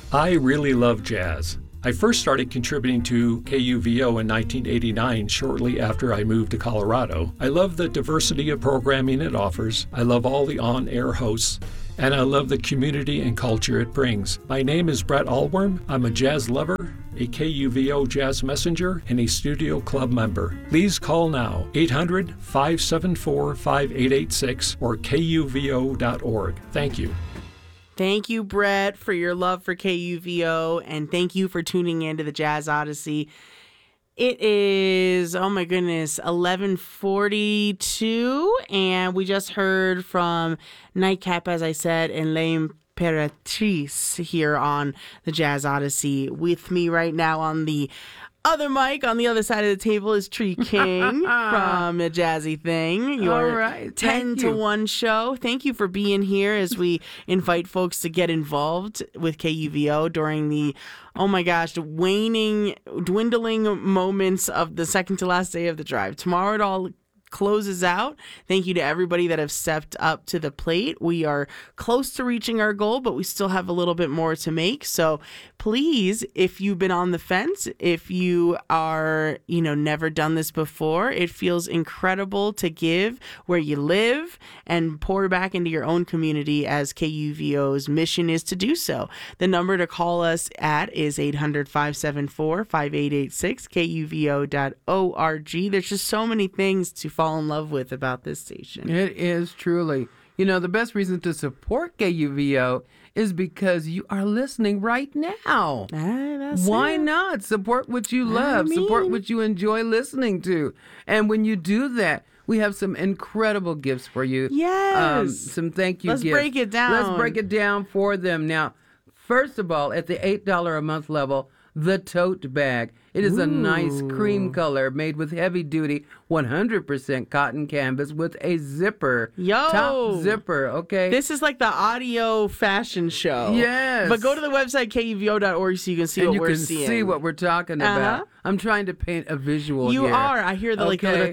I really love jazz. I first started contributing to KUVO in 1989, shortly after I moved to Colorado. I love the diversity of programming it offers. I love all the on-air hosts. And I love the community and culture it brings. My name is Brett Allworm. I'm a jazz lover, a KUVO Jazz Messenger, and a Studio Club member. Please call now, 800-574-5886 or kuvo.org. Thank you. Thank you, Brett, for your love for KUVO, and thank you for tuning in to the Jazz Odyssey. It is, oh my goodness, 11:42, and we just heard from Nightcap, as I said, and L'Imperatrice here on the Jazz Odyssey. With me right now on the other mic, on the other side of the table, is Tree King from A Jazzy Thing, your All right, 10 to 1 show. Thank you for being here as we invite folks to get involved with KUVO during the, oh my gosh, dwindling moments of the second to last day of the drive. Tomorrow it all closes out. Thank you to everybody that have stepped up to the plate. We are close to reaching our goal, but we still have a little bit more to make. So please, if you've been on the fence, if you are, never done this before, it feels incredible to give where you live and pour back into your own community, as KUVO's mission is to do so. The number to call us at is 800-574-5886, kuvo.org. There's just so many things to fall in love with about this station. It is truly. The best reason to support KUVO is because you are listening right now. Why not? Support what you love. Support what you enjoy listening to. And when you do that, we have some incredible gifts for you. Yes. Some thank you gifts. Let's break it down for them. Now, first of all, at the $8 a month level, the tote bag. It is a nice cream color made with heavy-duty 100% cotton canvas with a zipper. Top zipper, okay? This is like the audio fashion show. Yes. But go to the website, kuvo.org, so you can see what we're seeing. And you can see what we're talking about. I'm trying to paint a visual here. You are. I hear the okay.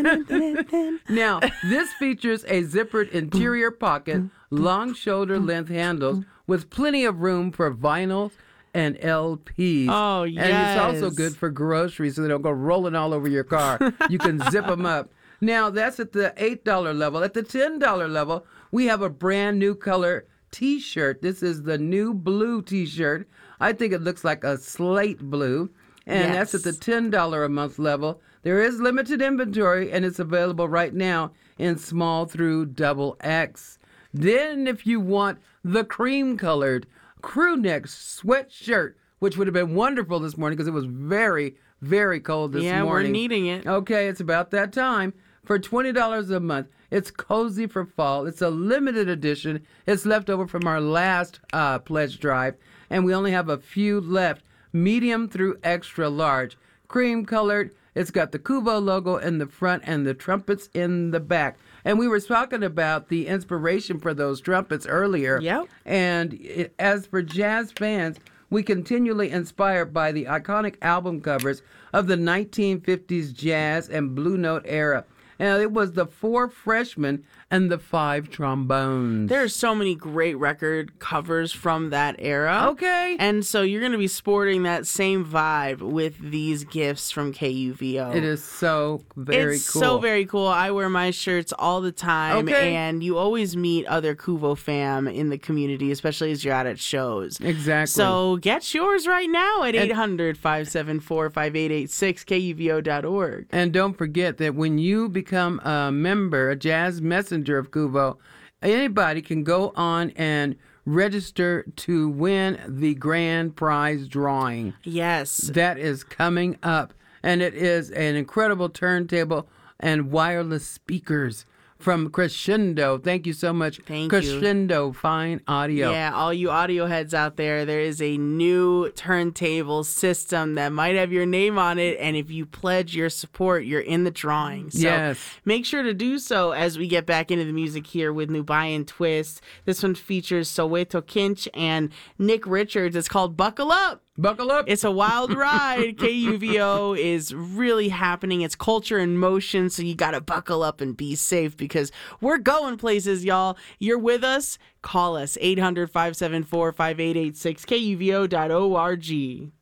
Now, this features a zippered interior pocket, long shoulder length handles with plenty of room for vinyls and LPs. Oh, yes. And it's also good for groceries so they don't go rolling all over your car. You can zip them up. Now, that's at the $8 level. At the $10 level, we have a brand new color T-shirt. This is the new blue T-shirt. I think it looks like a slate blue. And that's at the $10 a month level. There is limited inventory, and it's available right now in small through XX. Then, if you want the cream-colored crew neck sweatshirt, which would have been wonderful this morning because it was very, very cold this morning. Yeah, we're needing it. Okay, it's about that time. For $20 a month, it's cozy for fall. It's a limited edition. It's left over from our last pledge drive, and we only have a few left. Medium through extra large. Cream colored. It's got the Kuvo logo in the front and the trumpets in the back. And we were talking about the inspiration for those trumpets earlier. Yep. And as for jazz fans, we continually inspired by the iconic album covers of the 1950s jazz and Blue Note era. And it was the 4 freshmen and the 5 trombones. There's so many great record covers from that era. Okay. And so you're going to be sporting that same vibe with these gifts from KUVO. It is so very it's cool. So very cool. I wear my shirts all the time. Okay. And you always meet other Kuvo fam in the community, especially as you're out at shows. Exactly. So get yours right now at 800-574-5886, kuvo.org. And don't forget that when you become a member, a jazz messenger of Kuvo, anybody can go on and register to win the grand prize drawing. Yes. That is coming up. And it is an incredible turntable and wireless speakers from Crescendo. Thank you so much. Thank Crescendo Fine Audio. Yeah, all you audio heads out there, there is a new turntable system that might have your name on it, and if you pledge your support, you're in the drawing. So yes. Make sure to do so as we get back into the music here with Nubian Twist. This one features Soweto Kinch and Nick Richards. It's called Buckle Up. Buckle up. It's a wild ride. KUVO is really happening. It's culture in motion, so you got to buckle up and be safe because we're going places, y'all. You're with us? Call us 800-574-5886, KUVO.org.